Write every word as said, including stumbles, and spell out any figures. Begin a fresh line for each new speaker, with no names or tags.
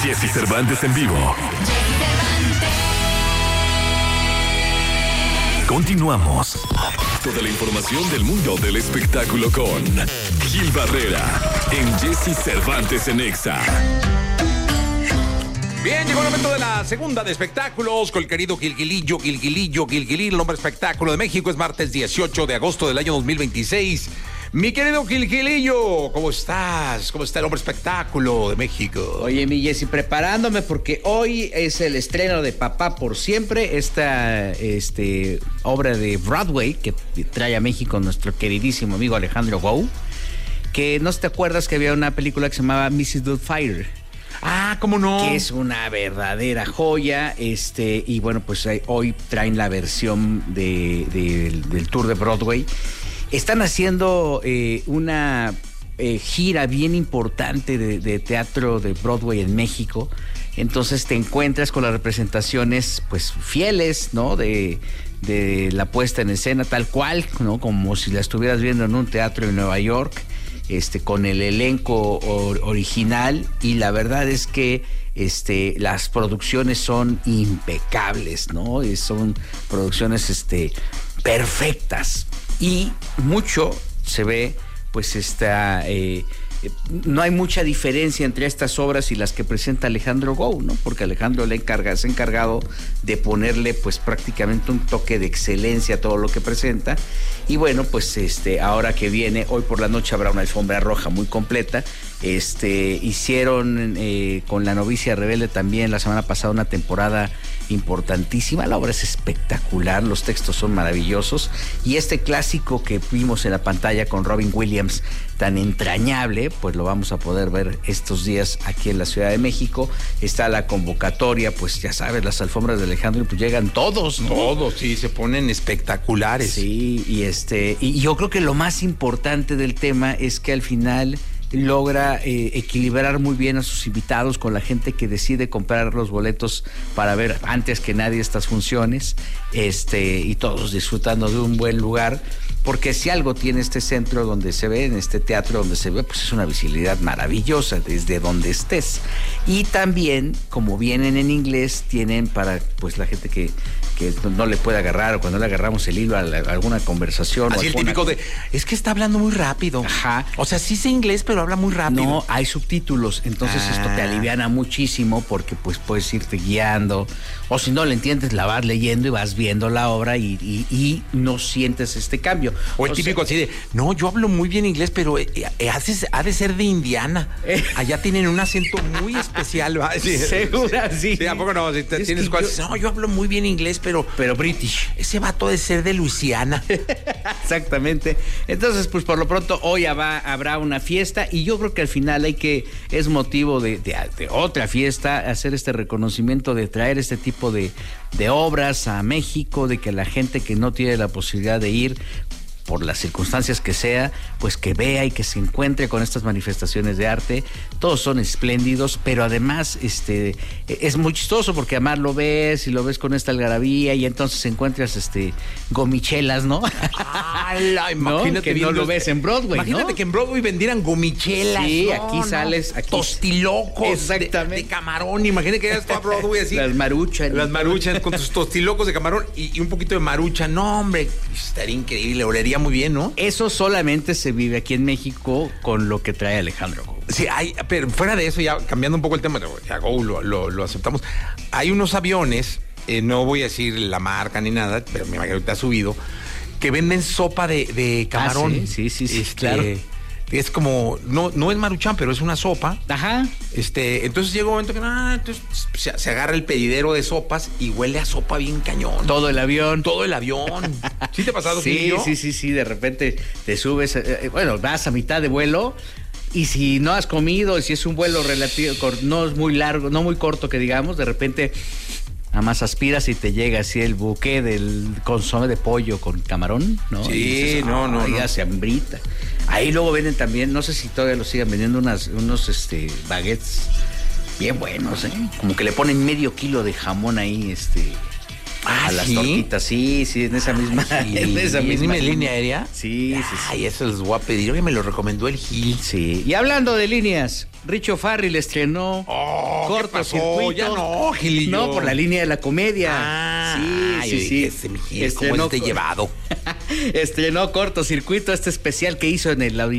Jesse Cervantes en vivo. Continuamos. Toda la información del mundo del espectáculo con Gil Barrera en Jesse Cervantes en Exa.
Bien, llegó el momento de la segunda de espectáculos con el querido Gilgilillo, Gilgilillo, Gilgilillo, el hombre espectáculo de México. Es martes dieciocho de agosto del año dos mil veintiséis. Mi querido Gilgilillo, ¿cómo estás? ¿Cómo está el hombre espectáculo de México?
Oye, mi Jessy, preparándome porque hoy es el estreno de Papá por Siempre, esta este, obra de Broadway que trae a México nuestro queridísimo amigo Alejandro Gou, que no te acuerdas que había una película que se llamaba missus Doubtfire.
Ah, ¿cómo no?
Que es una verdadera joya, este, y bueno, pues hoy traen la versión de, de, del tour de Broadway. Están haciendo eh, una eh, gira bien importante de, de teatro de Broadway en México. Entonces te encuentras con las representaciones pues fieles, ¿no? De, de la puesta en escena tal cual, ¿no? Como si la estuvieras viendo en un teatro en Nueva York, este, con el elenco or, original. Y la verdad es que este, las producciones son impecables, ¿no? Y son producciones este, perfectas. Y mucho se ve, pues, esta... Eh, no hay mucha diferencia entre estas obras y las que presenta Alejandro Gou, ¿no? Porque Alejandro le encarga, se ha encargado de ponerle, pues, prácticamente un toque de excelencia a todo lo que presenta. Y bueno, pues, este, ahora que viene, hoy por la noche habrá una alfombra roja muy completa. Este, hicieron eh, con La Novicia Rebelde también la semana pasada una temporada importantísima. La obra es espectacular, los textos son maravillosos y este clásico que vimos en la pantalla con Robin Williams tan entrañable, pues lo vamos a poder ver estos días aquí en la Ciudad de México. Está la convocatoria, pues ya sabes, las alfombras de Alejandro pues llegan todos, ¿no?
Todos, sí, se ponen espectaculares.
Sí, y este, y yo creo que lo más importante del tema es que al final logra eh, equilibrar muy bien a sus invitados con la gente que decide comprar los boletos para ver antes que nadie estas funciones, este, y todos disfrutando de un buen lugar, porque si algo tiene este centro donde se ve, en este teatro donde se ve, pues es una visibilidad maravillosa desde donde estés. Y también, como vienen en inglés, tienen para pues la gente que, que no le puede agarrar, o cuando le agarramos el hilo a, la, a alguna conversación.
Así
o
el
alguna...
típico de, es que está hablando muy rápido.
Ajá.
O sea, sí sé inglés, pero habla muy rápido.
No, hay subtítulos, entonces ah. esto te aliviana muchísimo porque pues puedes irte guiando, o si no le entiendes, la vas leyendo y vas viendo la obra y, y, y no sientes este cambio.
O el o típico sea, así de, no, yo hablo muy bien inglés, pero eh, eh, hace, ha de ser de Indiana. Eh. Allá tienen un acento muy especial, ¿va? Sí,
segura, sí.
Sí, ¿a poco no? Si te, tienes cosas, yo... no, yo hablo muy bien inglés, pero...
Pero British.
Ese vato de ser de Luisiana.
Exactamente. Entonces, pues por lo pronto hoy habrá, habrá una fiesta y yo creo que al final hay que, es motivo de, de, de otra fiesta, hacer este reconocimiento, de traer este tipo de, de obras a México, de que la gente que no tiene la posibilidad de ir, por las circunstancias que sea, pues que vea y que se encuentre con estas manifestaciones de arte. Todos son espléndidos, pero además este es muy chistoso porque además lo ves y lo ves con esta algarabía y entonces encuentras este gomichelas, ¿no?
¡Hala! Imagínate,
¿no? Que no lo ves en Broadway,
imagínate, ¿no? Que en Broadway vendieran gomichelas.
Sí,
no,
aquí
no.
sales aquí.
Tostilocos.
Exactamente.
De, de camarón. Imagínate que ya a Broadway así.
Las maruchan.
Las maruchan con tus tostilocos de camarón y, y un poquito de marucha. No, hombre, estaría increíble. Olería muy bien, ¿no?
Eso solamente se vive aquí en México con lo que trae Alejandro Gou.
Sí, hay, pero fuera de eso, ya cambiando un poco el tema, ya Gou lo, lo, lo aceptamos. Hay unos aviones, eh, no voy a decir la marca ni nada, pero me imagino que te ha subido, que venden sopa de, de camarón.
Ah, sí, sí, sí, sí
este,
claro.
Es como, no, no es maruchan, pero es una sopa.
Ajá.
Este, entonces llega un momento que ah, entonces se, se agarra el pedidero de sopas y huele a sopa bien cañón.
Todo el avión.
Todo el avión. ¿Sí te ha pasado?
Sí, sí, sí, sí. De repente te subes, eh, bueno, vas a mitad de vuelo y si no has comido, y si es un vuelo relativo, no es muy largo, no muy corto que digamos, de repente nada más aspiras y te llega así el buque del consomé de pollo con camarón, ¿no?
Sí,
dices,
no, no,
ya
no.
se hambrita. Ahí luego venden también, no sé si todavía lo sigan vendiendo, unas, unos este, baguettes bien buenos, ¿eh? Como que le ponen medio kilo de jamón ahí, este,
Ah,
a las
¿sí?
tortitas. Sí, sí, en esa misma,
Sí,
en esa misma
línea aérea.
Sí, sí, sí.
Ay, eso les voy a pedir. Oye, me lo recomendó el Gil.
Sí. Y hablando de líneas, Richo Farrell estrenó
Oh, ¿qué pasó?
Cortocircuito.
Ya no, Gilillo.
No, por la línea de la comedia.
Ah,
sí,
ay,
sí,
oye,
sí.
que ese, mi Gil,
Estrenó
¿cómo esté
co-
llevado?
Estrenó Cortocircuito, este especial que hizo en el